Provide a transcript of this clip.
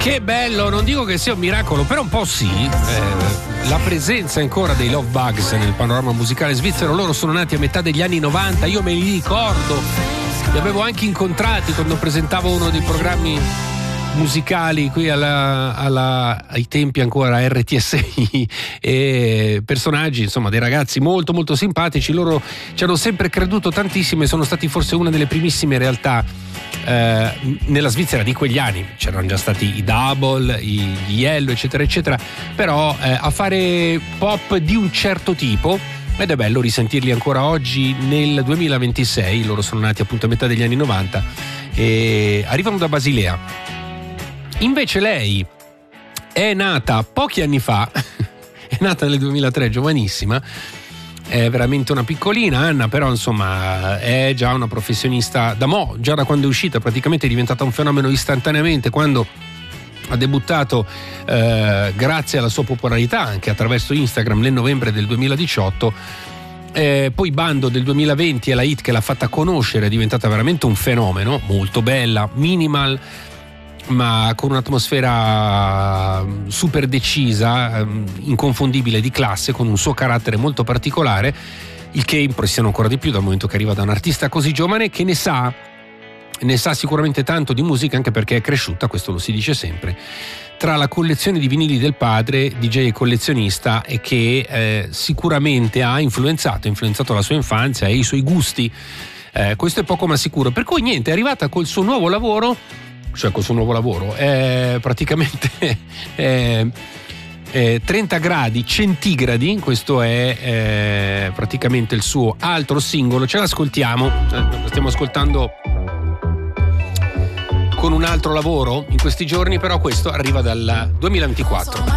Che bello, non dico che sia un miracolo, però un po' sì. La presenza ancora dei Love Bugs nel panorama musicale svizzero. Loro sono nati a metà degli anni 90, io me li ricordo, li avevo anche incontrati quando presentavo uno dei programmi musicali qui ai tempi ancora RTSI, e personaggi, insomma, dei ragazzi molto molto simpatici. Loro ci hanno sempre creduto tantissimo e sono stati forse una delle primissime realtà nella Svizzera di quegli anni. C'erano già stati i Double, gli Yellow, eccetera eccetera, però a fare pop di un certo tipo, ed è bello risentirli ancora oggi nel 2026. Loro sono nati appunto a metà degli anni 90 e arrivano da Basilea. Invece lei è nata pochi anni fa, è nata nel 2003, giovanissima, è veramente una piccolina. Anna però insomma è già una professionista già da quando è uscita, praticamente è diventata un fenomeno istantaneamente quando ha debuttato, grazie alla sua popolarità anche attraverso Instagram nel novembre del 2018. Poi Bando del 2020 è la hit che l'ha fatta conoscere, è diventata veramente un fenomeno, molto bella, minimal ma con un'atmosfera super decisa, inconfondibile, di classe, con un suo carattere molto particolare, il che impressiona ancora di più dal momento che arriva da un artista così giovane che ne sa sicuramente tanto di musica, anche perché è cresciuta, questo lo si dice sempre, tra la collezione di vinili del padre, DJ e collezionista, e che sicuramente ha influenzato la sua infanzia e i suoi gusti. Questo è poco ma sicuro, per cui niente, è arrivata col suo nuovo lavoro, praticamente 30 gradi centigradi. Questo è praticamente il suo altro singolo, ce l'ascoltiamo, lo stiamo ascoltando con un altro lavoro in questi giorni, però questo arriva dal 2024.